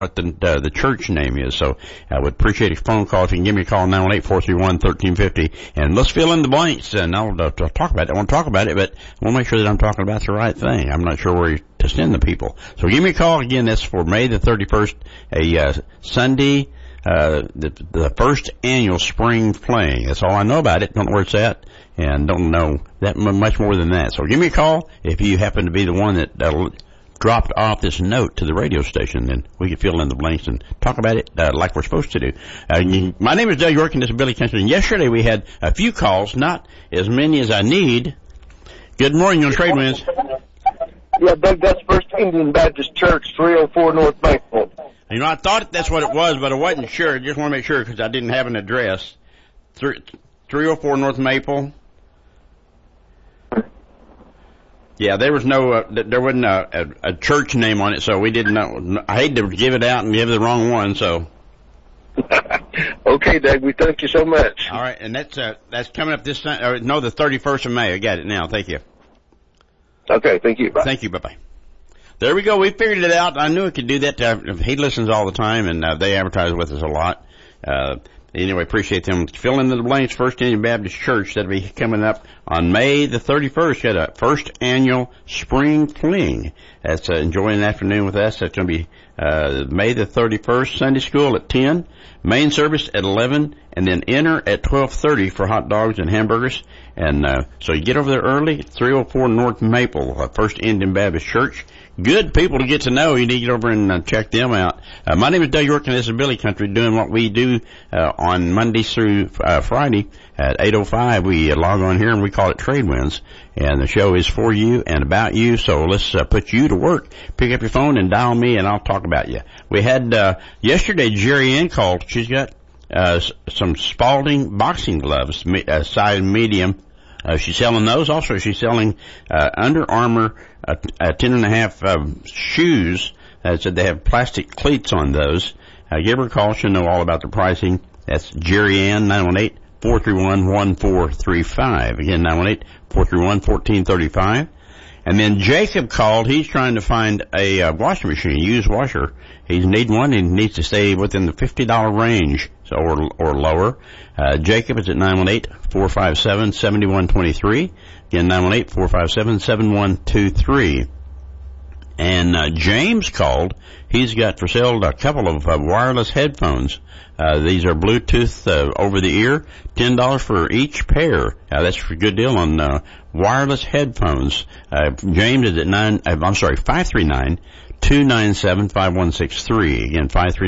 what the church name is. So I would appreciate a phone call. If you can give me a call, 918-431-1350. And let's fill in the blanks. And I'll talk about it. I want to talk about it, but I want to make sure that I'm talking about the right thing. I'm not sure where to send the people. So give me a call. Again, that's for May the 31st, a Sunday, the first annual spring fling. That's all I know about it. Don't know where it's at. And don't know that much more than that. So give me a call if you happen to be the one that dropped off this note to the radio station, then we can fill in the blanks and talk about it like we're supposed to do. My name is Doug York, and this is Billy Country. And yesterday we had a few calls, not as many as I need. Good morning on Trade Winds. Yeah, Doug, that's First Indian Baptist Church, 304 North Maple. You know, I thought that's what it was, but I wasn't sure. I just want to make sure because I didn't have an address. 304 North Maple. Yeah, there was no, there wasn't a church name on it, so we didn't know. I hate to give it out and give the wrong one, so. Okay, Doug, we thank you so much. All right, and that's coming up this, the 31st of May. I got it now. Thank you. Okay, thank you. Bye. Thank you. Bye-bye. There we go. We figured it out. I knew it could do that. He listens all the time, and they advertise with us a lot. Anyway, appreciate them. Fill in the blanks. First Indian Baptist Church. That'll be coming up on May the 31st. Got a first annual spring fling. That's enjoying the afternoon with us. That's going to be May the 31st. Sunday school at 10. Main service at 11. And then enter at 12:30 for hot dogs and hamburgers. And so you get over there early. 304 North Maple, First Indian Baptist Church. Good people to get to know. You need to get over and check them out. My name is Doug York, and this is Billy Country, doing what we do on Mondays through Friday at 8:05. We log on here and we call it Trade Winds, and the show is for you and about you. So let's put you to work. Pick up your phone and dial me, and I'll talk about you. We had yesterday Jerry Ann called. She's got some Spalding boxing gloves, size medium. She's selling those. Also, she's selling Under Armour 10.5 shoes. So they have plastic cleats on those. Give her a call. She'll know all about the pricing. That's Jerry Ann, 918-431-1435. Again, 918-431-1435. And then Jacob called. He's trying to find a washing machine, a used washer. He's needing one. He needs to stay within the $50 range, so or lower. Jacob is at 918-457-7123. Again, 918-457-7123. And James called. He's got for sale a couple of wireless headphones. These are Bluetooth over the ear, $10 for each pair. That's a good deal on wireless headphones. James is at 539-297-5163. Again,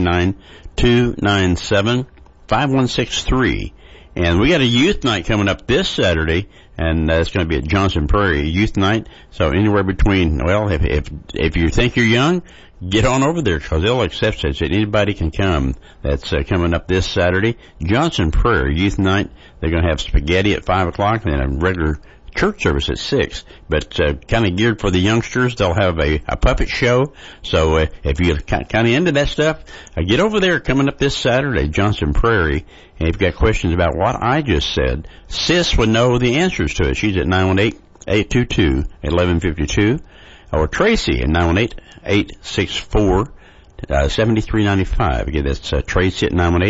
539-297-5163. And we got a youth night coming up this Saturday, and it's going to be at Johnson Prairie Youth Night. So anywhere between, well, if you think you're young, get on over there because they'll accept it. Anybody can come. That's coming up this Saturday. Johnson Prairie Youth Night. They're going to have spaghetti at 5 o'clock and then a regular church service at 6, but kind of geared for the youngsters. They'll have a puppet show. So if you're kind of into that stuff, get over there coming up this Saturday, Johnson Prairie. And if you've got questions about what I just said, Sis would know the answers to it. She's at 918-822-1152. Or Tracy at 918-864-7395. Again, that's Tracy at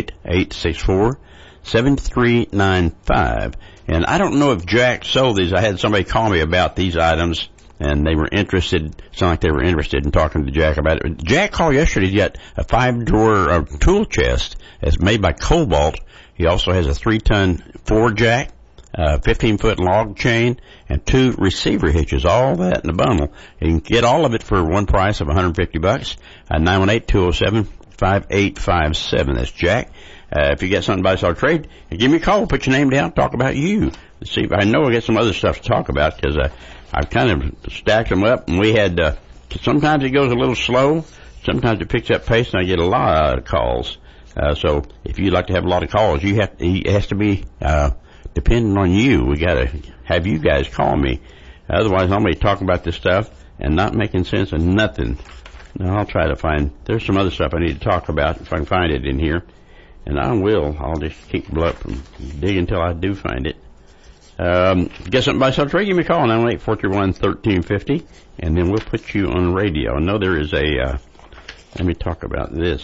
918-864-7395. And I don't know if Jack sold these. I had somebody call me about these items, and they were interested, sound like they were interested in talking to Jack about it. Jack called yesterday. He got a 5-drawer tool chest. It's made by Cobalt. He also has a 3-ton Ford jack, 15-foot log chain, and 2 receiver hitches, all that in a bundle. You can get all of it for one price of $150 at 918-207-5857. That's Jack. If you got something by sell trade, give me a call. Put your name down. Talk about you. Let's see. I know I got some other stuff to talk about because I've kind of stacked them up. And we had sometimes it goes a little slow. Sometimes it picks up pace, and I get a lot of calls. So if you'd like to have a lot of calls, it has to be depending on you. We got to have you guys call me. Otherwise, I'm going to be talking about this stuff and not making sense of nothing. Now, I'll try to find. There's some other stuff I need to talk about if I can find it in here. And I will. I'll just keep dig until I do find it. Get something by self-trade, give me a call, 918-431-1350, and then we'll put you on the radio. I know there is a Let me talk about this.